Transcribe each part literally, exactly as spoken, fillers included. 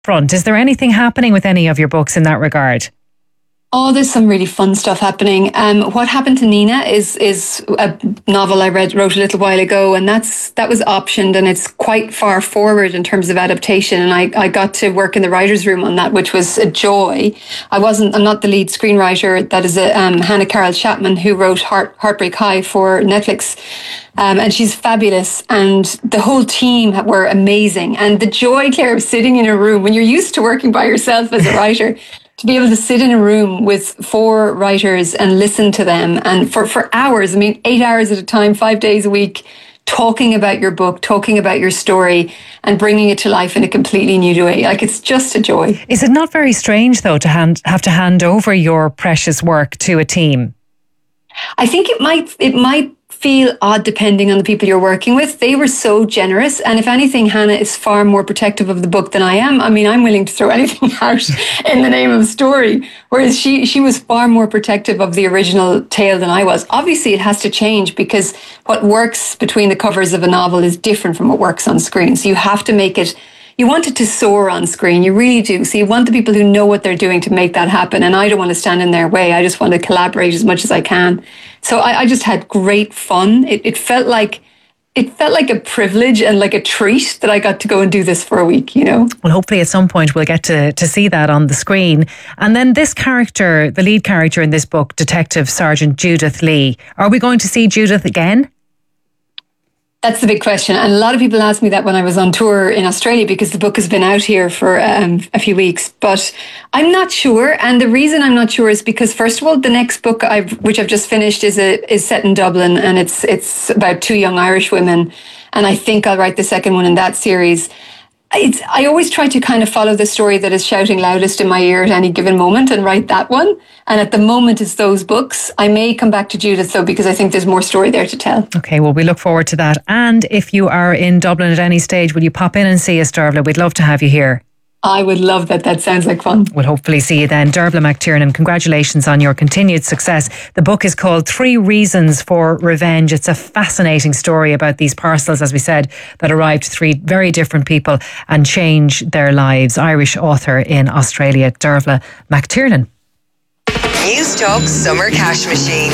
front. Is there anything happening with any of your books in that regard? Oh, there's some really fun stuff happening. Um, What Happened to Nina is is a novel I read wrote a little while ago, and that's that was optioned, and it's quite far forward in terms of adaptation. And I, I got to work in the writers' room on that, which was a joy. I wasn't. I'm not the lead screenwriter. That is a, um, Hannah Carroll Chapman, who wrote Heart, Heartbreak High for Netflix. Um, and she's fabulous, and the whole team were amazing. And the joy, Claire, of sitting in a room when you're used to working by yourself as a writer. To be able to sit in a room with four writers and listen to them, and for, for hours, I mean, eight hours at a time, five days a week, talking about your book, talking about your story, and bringing it to life in a completely new way. Like, it's just a joy. Is it not very strange, though, to hand, have to hand over your precious work to a team? I think it might, it might feel odd depending on the people you're working with. They were so generous, and if anything, Hannah is far more protective of the book than I am. I mean, I'm willing to throw anything out in the name of story, whereas she she was far more protective of the original tale than I was. Obviously, it has to change, because what works between the covers of a novel is different from what works on screen. So you have to make it, you want it to soar on screen, you really do. So you want the people who know what they're doing to make that happen, and I don't want to stand in their way. I just want to collaborate as much as I can. So I, I just had great fun. It, it felt like it felt like a privilege and like a treat that I got to go and do this for a week, you know. Well, hopefully at some point we'll get to, to see that on the screen. And then this character, the lead character in this book, Detective Sergeant Judith Lee, are we going to see Judith again? That's the big question. And a lot of people asked me that when I was on tour in Australia, because the book has been out here for um, a few weeks. But I'm not sure. And the reason I'm not sure is because, first of all, the next book, I've, which I've just finished, is a, is set in Dublin. And it's it's about two young Irish women. And I think I'll write the second one in that series. It's, I always try to kind of follow the story that is shouting loudest in my ear at any given moment and write that one. And at the moment, it's those books. I may come back to Judith, though, because I think there's more story there to tell. Okay, well, we look forward to that. And if you are in Dublin at any stage, will you pop in and see us, Dervla? We'd love to have you here. I would love that. That sounds like fun. We'll hopefully see you then. Dervla McTiernan, congratulations on your continued success. The book is called Three Reasons for Revenge. It's a fascinating story about these parcels, as we said, that arrived to three very different people and changed their lives. Irish author in Australia, Dervla McTiernan. Newstalk Summer Cash Machine.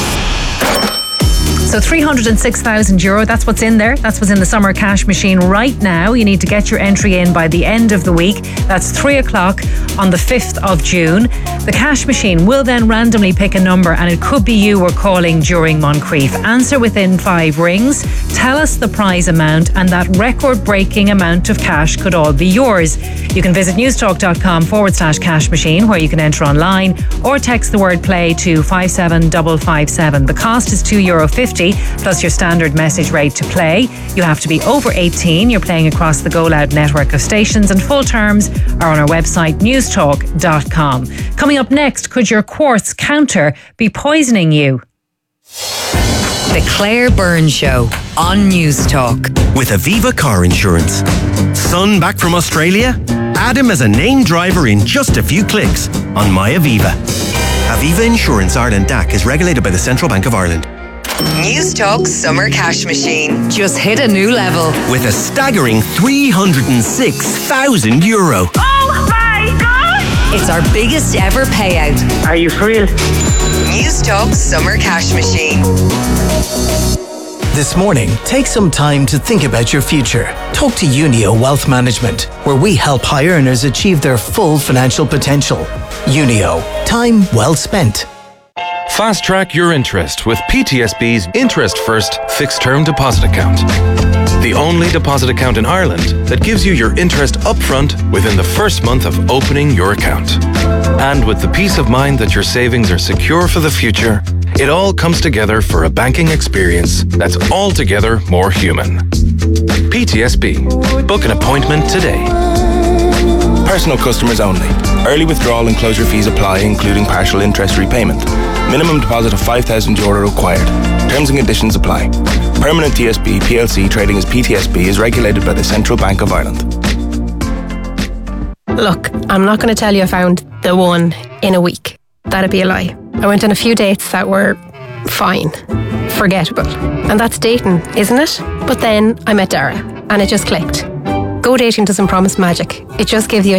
So three hundred six thousand euro, that's what's in there. That's what's in the summer cash machine right now. You need to get your entry in by the end of the week. That's three o'clock on the fifth of June. The cash machine will then randomly pick a number, and it could be you we're calling during Moncrief. Answer within five rings. Tell us the prize amount, and that record-breaking amount of cash could all be yours. You can visit newstalk.com forward slash cash machine, where you can enter online, or text the word play to five seven five five seven. The cost is two euro fifty plus your standard message rate to play. You have to be over eighteen. You're playing across the Go Loud network of stations, and full terms are on our website newstalk dot com. Coming up next, could your quartz counter be poisoning you? The Claire Byrne Show on Newstalk. With Aviva Car Insurance. Son back from Australia? Add him as a named driver in just a few clicks on My Aviva. Aviva Insurance Ireland D A C is regulated by the Central Bank of Ireland. Newstalk Summer Cash Machine just hit a new level with a staggering three hundred six thousand euro. Oh my God! It's our biggest ever payout. Are you for real? Newstalk Summer Cash Machine. This morning, take some time to think about your future. Talk to Unio Wealth Management, where we help high earners achieve their full financial potential. Unio, time well spent. Fast track your interest with P T S B's Interest First Fixed Term Deposit Account. The only deposit account in Ireland that gives you your interest upfront within the first month of opening your account. And with the peace of mind that your savings are secure for the future, it all comes together for a banking experience that's altogether more human. P T S B. Book an appointment today. Personal customers only. Early withdrawal and closure fees apply, including partial interest repayment. Minimum deposit of five thousand euro required. Terms and conditions apply. Permanent T S B P L C trading as P T S B is regulated by the Central Bank of Ireland. Look, I'm not going to tell you I found the one in a week. That'd be a lie. I went on a few dates that were fine, forgettable. And that's dating, isn't it? But then I met Dara and it just clicked. Go dating doesn't promise magic. It just gives you a